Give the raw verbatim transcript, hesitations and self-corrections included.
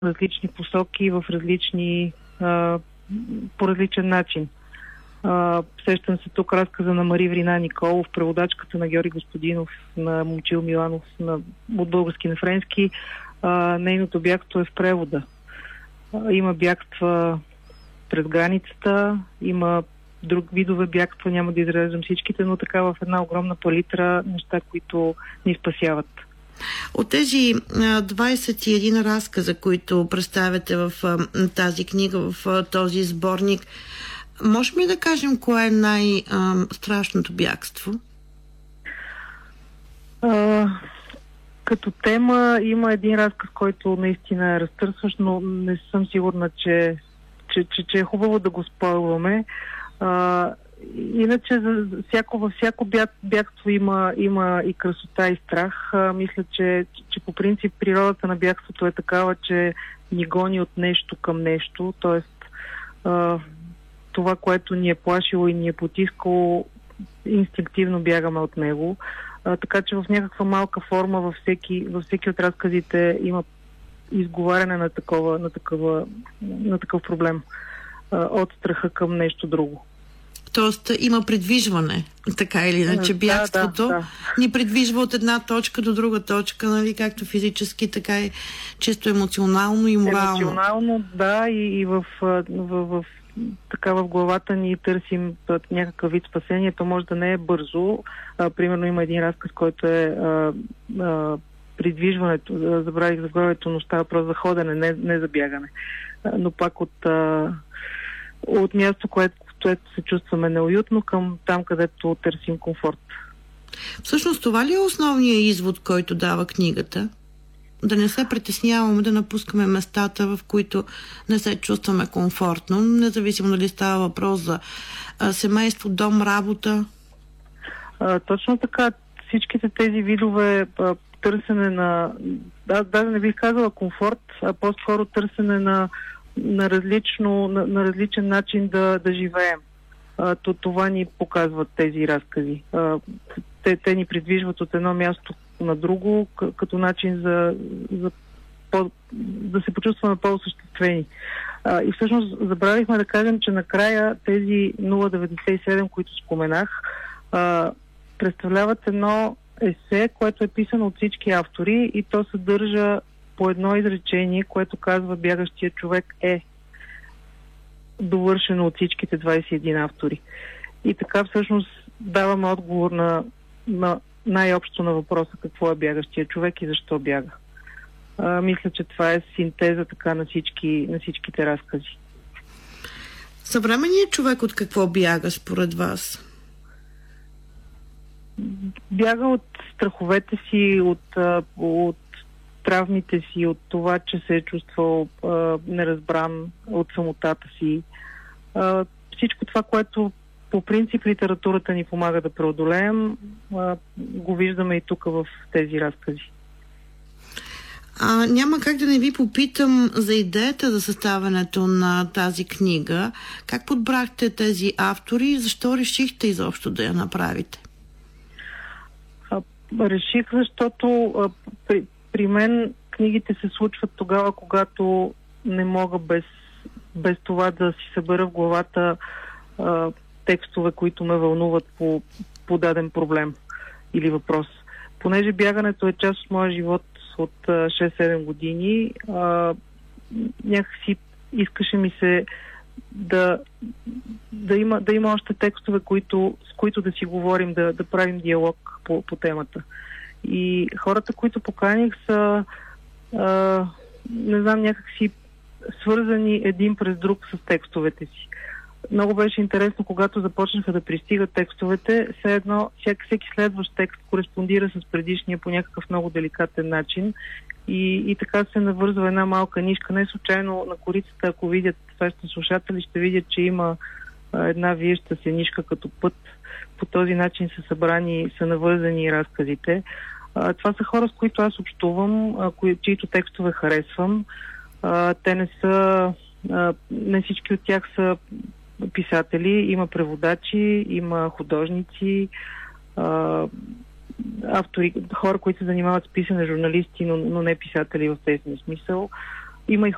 различни посоки, в различни, а, по различен начин. А, сещам се тук разказа на Мари Врина Николов, преводачката на Георги Господинов, на Момчил Миланов, на, от български на френски. А, нейното бягство е в превода. А, има бягства през границата, има друг видове бягства, няма да изреждам всичките, но така в една огромна палитра неща, които ни спасяват. От тези двайсет и един разказа, които представяте в тази книга, в този сборник, можем ли да кажем кое е най-страшното бягство? А, като тема има един разказ, който наистина е разтърсващ, но не съм сигурна, че, че, че, че е хубаво да го спойлваме. А, иначе за всяко, във всяко бягство има, има и красота, и страх. А, мисля, че, че по принцип природата на бягството е такава, че ни гони от нещо към нещо. Тоест а, това, което ни е плашило и ни е потискало, инстинктивно бягаме от него. А, така че в някаква малка форма във всеки, във всеки от разказите има изговаряне на, такова, на, такова, на такъв проблем. А, от страха към нещо друго. Тоест има предвижване, така или иначе. Бягството да, да, да. ни предвижва от една точка до друга точка, нали, както физически, така и чисто емоционално и морално. Емоционално, да, и, и в, в, в, в, така в главата ни търсим някакъв вид спасение. То може да не е бързо. А, примерно има един разказ, който е а, а, придвижването, забравих заглавието, но става просто за ходене, не, не за бягане. А, но пак от, а, от място, което което се чувстваме неуютно, към там, където търсим комфорт. Всъщност това ли е основният извод, който дава книгата? Да не се притесняваме, да напускаме местата, в които не се чувстваме комфортно, независимо дали става въпрос за а, семейство, дом, работа? А, точно така. Всичките тези видове а, търсене на... Да, даже не бих казала комфорт, а по-скоро търсене на на, различно, на, на различен начин да, да живеем. А, то, това ни показват тези разкази. А, те, те ни придвижват от едно място на друго, к- като начин за, за по, да се почувстваме по-осъществени. А, и всъщност забравихме да кажем, че накрая тези нула деветдесет и седем, които споменах, а, представляват едно есе, което е писано от всички автори и то съдържа по едно изречение, което казва бягащия човек е довършено от всичките двайсет и един автори. И така всъщност даваме отговор на, на най-общо на въпроса какво е бягащия човек и защо бяга. А, мисля, че това е синтеза така на, всички, на всичките разкази. Съвременният човек от какво бяга според вас? Бяга от страховете си, от, от травмите си, от това, че се е чувствал а, неразбран, от самотата си. А, всичко това, което по принцип литературата ни помага да преодолеем, а, го виждаме и тук в тези разкази. А, няма как да не ви попитам за идеята за съставянето на тази книга. Как подбрахте тези автори и защо решихте изобщо да я направите? А, реших, защото а, при При мен книгите се случват тогава, когато не мога без, без това да си събера в главата а, текстове, които ме вълнуват по, по даден проблем или въпрос. Понеже бягането е част от моя живот от шест-седем години, а, някакси искаше ми се да, да, има, да има още текстове, които, с които да си говорим, да, да правим диалог по, по темата. И хората, които поканих, са а, не знам, някакси свързани един през друг с текстовете си. Много беше интересно, когато започнаха да пристигат текстовете, все едно всеки, всеки следващ текст кореспондира с предишния по някакъв много деликатен начин и, и така се навързва една малка нишка. Не случайно на корицата, ако видят вашите слушатели, ще видят, че има а, една виеща се нишка като път. По този начин са събрани, са навързани разказите. А, това са хора, с които аз общувам, а, кои, чието текстове харесвам. А, те не са... А, не всички от тях са писатели. Има преводачи, има художници, а, автори, хора, които се занимават с писане, журналисти, но, но не писатели в тези смисъл. Има и